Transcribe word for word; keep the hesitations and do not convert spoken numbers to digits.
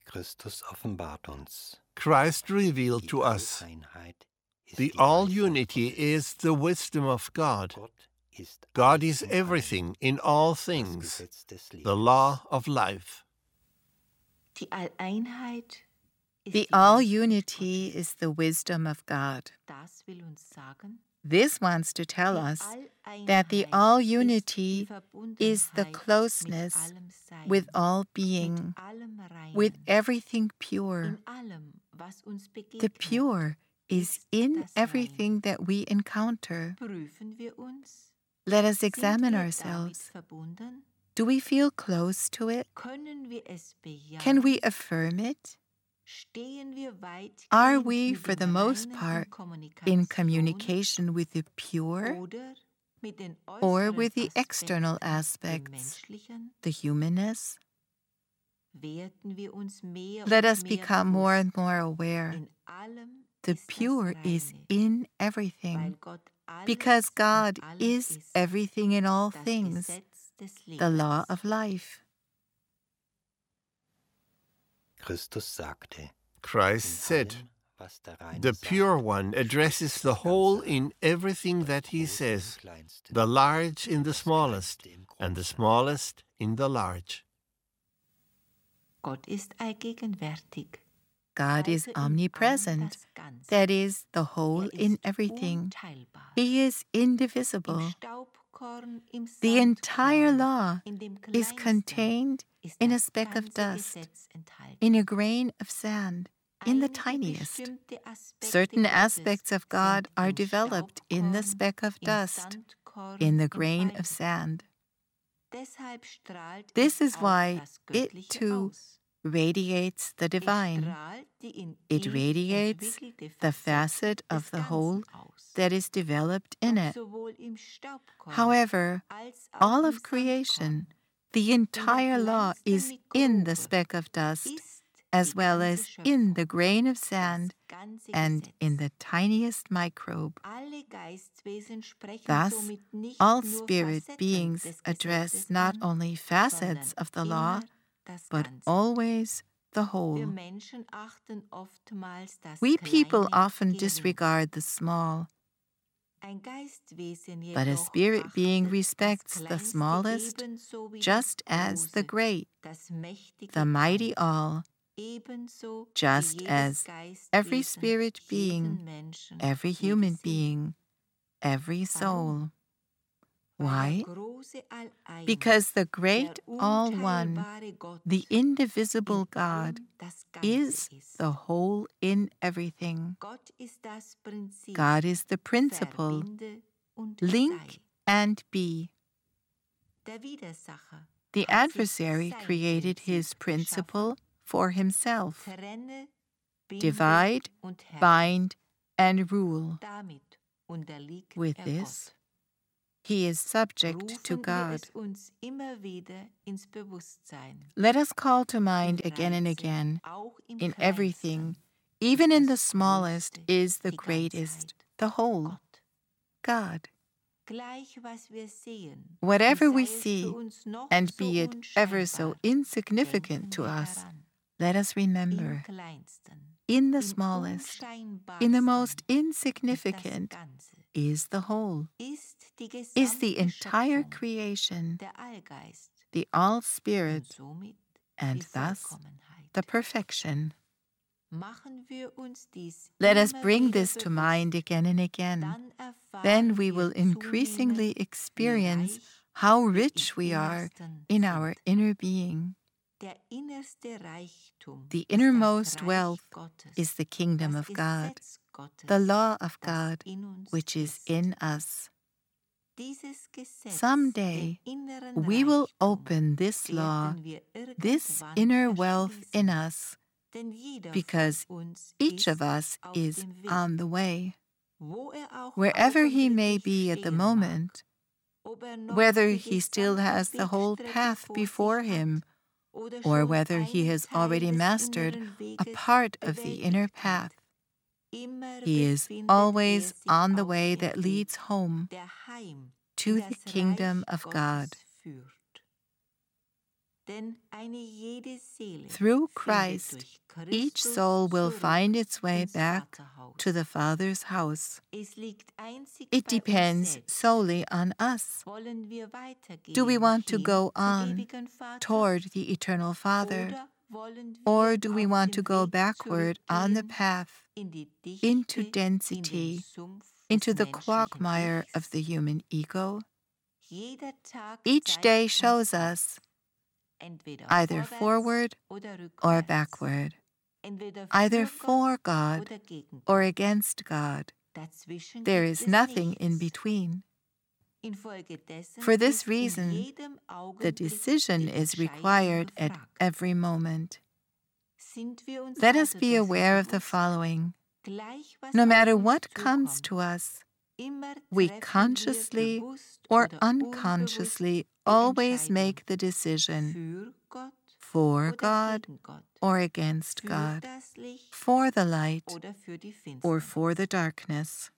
Christus offenbart uns. Christ revealed to us. The all-unity is the wisdom of God. God is everything in all things, the law of life. The all-unity is the wisdom of God. This wants to tell us that the all-unity is the closeness with all being, with everything pure. The pure is in everything that we encounter. Let us examine ourselves. Do we feel close to it? Can we affirm it? Are we, for the most part, in communication with the pure or with the external aspects, the humanness? Let us become more and more aware. The pure is in everything, because God is everything in all things, the law of life. Christ said, the pure one addresses the whole in everything that he says, the large in the smallest, and the smallest in the large. God is omnipresent, that is, the whole in everything. He is indivisible. The entire law is contained in a speck of dust, in a grain of sand, in the tiniest. Certain aspects of God are developed in the speck of dust, in the grain of sand. This is why it, too, radiates the divine. It radiates the facet of the whole that is developed in it. However, all of creation, the entire law is in the speck of dust, as well as in the grain of sand and in the tiniest microbe. Thus, all spirit beings address not only facets of the law, but always the whole. We people often disregard the small, but a spirit being respects the smallest just as the great, the mighty all, just as every spirit being, every human being, every soul. Why? Because the great All-One, the indivisible God, is the whole in everything. God is the principle, link and be. The adversary created his principle for himself. Divide, bind, and rule. With this, he is subject to God. Let us call to mind again and again, in everything, even in the smallest, is the greatest, the whole, God. Whatever we see, and be it ever so insignificant to us, let us remember, in the smallest, in the most insignificant, is the whole, is the entire creation, the all-spirit, and thus the perfection. Let us bring this to mind again and again. Then we will increasingly experience how rich we are in our inner being. The innermost wealth is the kingdom of God, the law of God, which is in us. Someday we will open this law, this inner wealth in us, because each of us is on the way. Wherever he may be at the moment, whether he still has the whole path before him, or whether he has already mastered a part of the inner path, he is always on the way that leads home to the kingdom of God. Through Christ, each soul will find its way back to the Father's house. It depends solely on us. Do we want to go on toward the Eternal Father, or do we want to go backward on the path into density, into the quagmire of the human ego? Each day shows us either forward or backward, either for God or against God. There is nothing in between. For this reason, the decision is required at every moment. Let us be aware of the following. No matter what comes to us, we consciously or unconsciously always make the decision for God or against God, for the light or for the darkness.